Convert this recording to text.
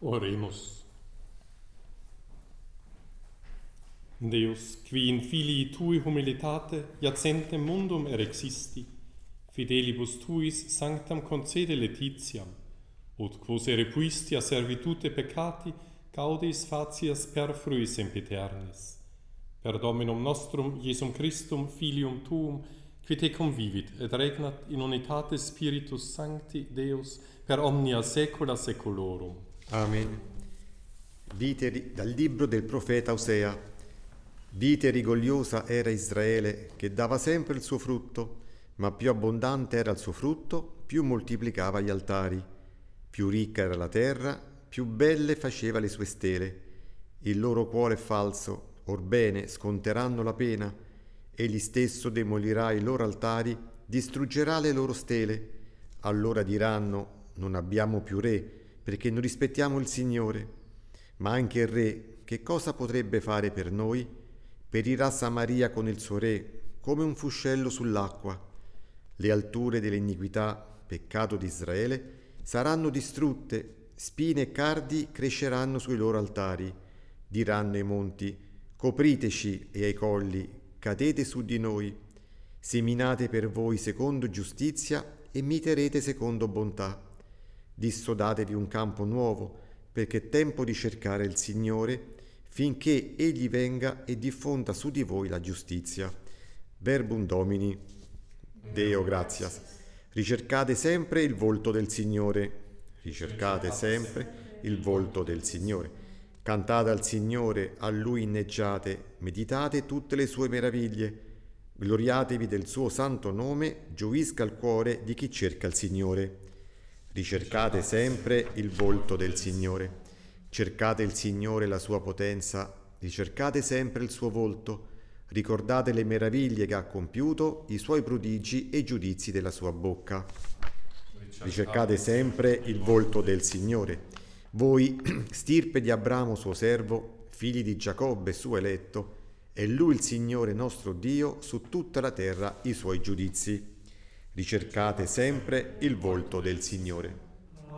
Oremus. Deus, qui in filii tui humilitate iacentem mundum erexisti, fidelibus tuis sanctam concede laetitiam, ut quos erepuisti a servitute peccati gaudis facias perfrui sempiternis. Per Dominum nostrum, Iesum Christum, Filium Tuum, qui te convivit et regnat in unitate Spiritus Sancti Deus per omnia saecula saeculorum. Amen. Dal libro del profeta Osea. Vite rigogliosa era Israele, che dava sempre il suo frutto, ma più abbondante era il suo frutto, più moltiplicava gli altari. Più ricca era la terra, più belle faceva le sue stele. Il loro cuore è falso, orbene sconteranno la pena. Egli stesso demolirà i loro altari, distruggerà le loro stele. Allora diranno: non abbiamo più re, perché non rispettiamo il Signore. Ma anche il re, che cosa potrebbe fare per noi? Perirà Samaria con il suo re, come un fuscello sull'acqua. Le alture dell'iniquità, peccato di Israele, saranno distrutte, spine e cardi cresceranno sui loro altari. Diranno ai monti: copriteci, e ai colli: cadete su di noi. Seminate per voi secondo giustizia e miterete secondo bontà. Dissodatevi un campo nuovo, perché è tempo di cercare il Signore, finché Egli venga e diffonda su di voi la giustizia. Verbum Domini. Deo gratias. Ricercate sempre il volto del Signore. Ricercate sempre il volto del Signore. Cantate al Signore, a Lui inneggiate, meditate tutte le sue meraviglie. Gloriatevi del suo santo nome, gioisca il cuore di chi cerca il Signore. Ricercate sempre il volto del Signore. Cercate il Signore e la sua potenza, ricercate sempre il suo volto, ricordate le meraviglie che ha compiuto, i suoi prodigi e i giudizi della sua bocca. Ricercate sempre il volto del Signore. Voi, stirpe di Abramo suo servo, figli di Giacobbe suo eletto, è Lui il Signore nostro Dio, su tutta la terra i suoi giudizi. Ricercate sempre il volto del Signore.